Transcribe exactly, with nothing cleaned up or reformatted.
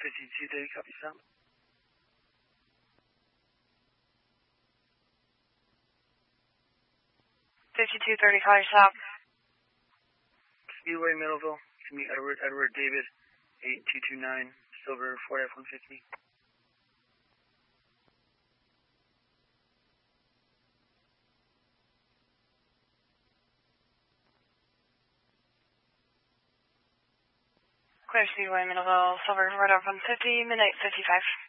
fifty-two thirty, copy stop. fifty-two thirty, call your stop. Speedway, Middleville. To meet Edward, Edward David, eight two two nine, Silver, Ford F one fifty. Clear Speedway, Middleville, Silver, Ford F one fifty, midnight fifty-five.